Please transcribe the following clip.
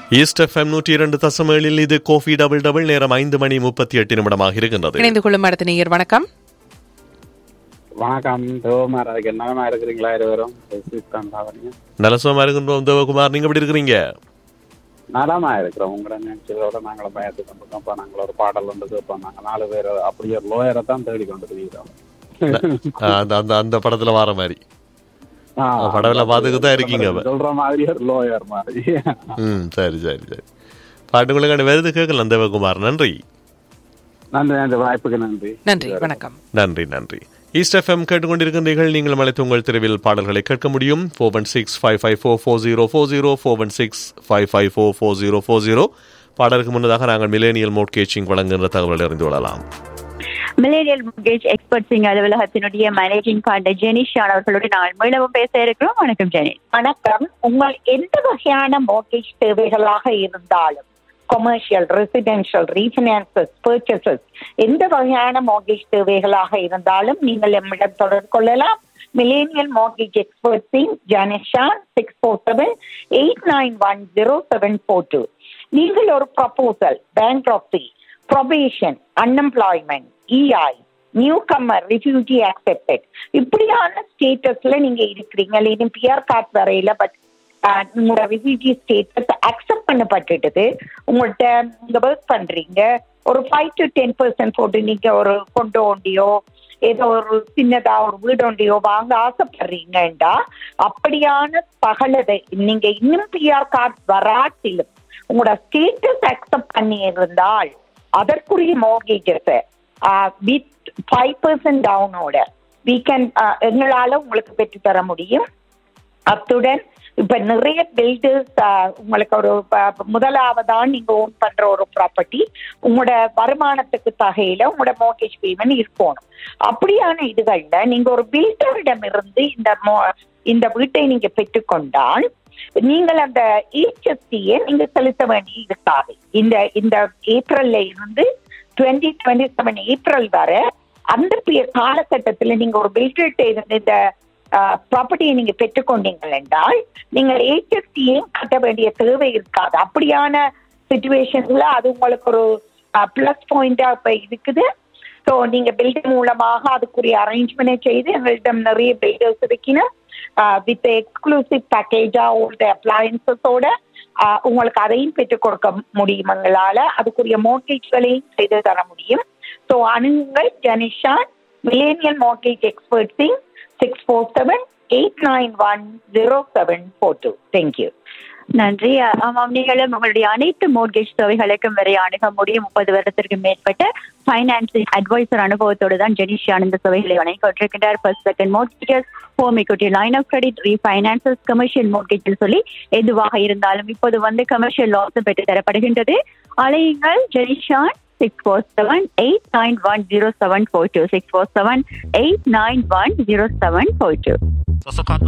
East FM 102.7 இது Kofi double double. நேரம் 5:38 இருக்கின்றது. இணைந்து கொள்ளும் அடுத்த நேயர். வணக்கம். வணக்கம் தேவகுமார், அதுக்கு என்னமா இருக்கிறீங்களா? இருவரும் நலசுவமா இருக்கின்றோம். தேவகுமார், நீங்க எப்படி இருக்கிறீங்க? நலமா இருக்கிறோம். உங்களை நினைச்சதோட நாங்களும் பயத்து கொண்டிருக்கோம். நாங்கள் ஒரு பாடல் ஒன்று கேட்போம். நாங்கள் 4 பேர் அப்படியே லோயரை தான் தேடி கொண்டு இருக்கிறோம். அந்த படத்துல வர மாதிரி படத்துல பாத்துக்கு தான் இருக்கீங்க சொல்ற மாதிரி ஒரு லோயர் மாதிரி. சரி சரி சரி. பாட்டுங்களுக்கான விருது கேட்கலாம் தேவகுமார். நன்றி நன்றி, வாய்ப்புக்கு நன்றி. நன்றி, வணக்கம். நன்றி நன்றி. ஈஸ்ட் எஃப்எம் கேட்டுக்கொண்டிருக்கின்றீர்கள். நீங்கள் அழைத்து உங்கள் தெருவில் பாடல்களை கேட்க முடியும். 416-554-4040 416-554-4040. பாடலுக்கு முன்னதாக நாங்கள் மில்லேனியல் மோட்கேஜிங் வழங்குகின்ற தகவலை அறிந்து கொள்ளலாம். மில்லேனியல் மோட்கேஜ் எக்ஸ்பர்ட்ஸிங் அலுவலகத்தினுடைய மேனேஜிங் பார்ட்னர் ஜெனிஷான் அவர்களுடைய நாங்கள் மீளவும் பேச இருக்கிறோம். வணக்கம் ஜெனி. வணக்கம். உங்கள் எந்த வகையான மோட்கேஜ் தேவைகளாக இருந்தாலும், கொமர்ஷியல், ரெசிடென்ஷியல், ரீஃபினான்சஸ், பர்ச்சேசஸ், எந்த வகையான மோட்கேஜ் தேவைகளாக இருந்தாலும் நீங்கள் நம்மிடம் தொடர்பு கொள்ளலாம். Millennial mortgage எக்ஸ்பர்ட்ஸிங் ஜெனிஷான் 647-891-0742. நீங்கள் ஒரு proposal, bankruptcy, probation, unemployment, EI, நியூகம்மர், refugee accepted, இப்படியான ஸ்டேட்டஸ்ல நீங்க இருக்கிறீங்க. இன்னும் பிஆர் கார்டு வரையில, பட் உங்களோட ரிஃப்யூஜி ஸ்டேட்டஸ் அக்செப்ட் பண்ணப்பட்டுடுது. உங்கள்கிட்ட நீங்க ஒர்க் பண்றீங்க, ஒரு 5 to 10% போட்டு நீங்க ஒரு கொண்டு ஒண்டியோ ஏதோ ஒரு சின்னதா ஒரு வீடு ஒண்டியோ வாங்க ஆசைப்படுறீங்கடா, அப்படியான பகலதை நீங்க இன்னும் பிஆர் கார்டு வராட்டிலும் உங்களோட ஸ்டேட்டஸ் அக்செப்ட் பண்ணி இருந்தால் அதற்குரிய மோர்கேஜஸ் வித் 5% டவுனோட எங்களால உங்களுக்கு பெற்று தர முடியும். அத்துடன் இப்ப நிறைய பில்டர்ஸ் உங்களுக்கு ஒரு முதலாவதான் நீங்க ஓன் பண்ற ஒரு ப்ராப்பர்ட்டி, உங்களோட வருமானத்துக்கு தகையில உங்களோட மோர்கேஜ் பேமெண்ட் இருக்கணும். அப்படியான இதுகள்ல நீங்க ஒரு பில்டரிடம் இருந்து இந்த வீட்டை நீங்க பெற்றுக்கொண்டால் நீங்கள் அந்த HST-யை நீங்க செலுத்த வேண்டி இருக்காது. இந்த ஏப்ரல்ல இருந்து 2027 ஏப்ரல் வரை அந்த காலகட்டத்துல நீங்க ஒரு பில்டர்கிட்ட இருந்து இந்த ப்ராப்பர்ட்டியை நீங்க பெற்றுக்கொண்டீங்கள் என்றால் நீங்கள் HST-யும் கட்ட வேண்டிய தேவை இருக்காது. அப்படியான சிச்சுவேஷன்ஸ்ல அது உங்களுக்கு ஒரு பிளஸ் பாயிண்டா இப்ப இருக்குது. ஸோ நீங்க பில்டர் மூலமாக அதுக்குரிய அரேஞ்ச்மெண்ட் செய்து எங்களிடம் நிறைய பில்டர்ஸ் இருக்கணும். வித் எக்ஸ்க்ளூசிவ் பேக்கேஜா ஒரு அப்ளையன்சஸோட உங்களுக்கு அதையும் பெற்றுக் கொடுக்க முடியும். எங்களால அதுக்குரிய மோர்கேஜ்களையும் செய்து தர முடியும். So அணுகுங்கள் ஜெனிஷான் millennial mortgage எக்ஸ்பர்ட்ஸிங் 647-891-0742. தேங்க்யூ. நன்றி. ஆமாம், நீங்களும் உங்களுடைய அனைத்து மோர்கேஜ் தேவைகளுக்கும் வரை அணுக முடியும். 30 வருடத்திற்கு மேற்பட்ட ஃபைனான்சிங் அட்வைசர் அனுபவத்தோடு தான் ஜெனிஷான் இந்த சேவைகளை வழங்கி கொண்டிருக்கின்றார். First, second mortgages, home equity, line of credit, refinances, commercial mortgage சொல்லி எதுவாக இருந்தாலும் இப்போது கமர்ஷியல் லோன்ஸும் பெற்று தரப்படுகின்றது. அலையுங்கள் ஜெனிஷான் 647-891-0742 647-891-0742.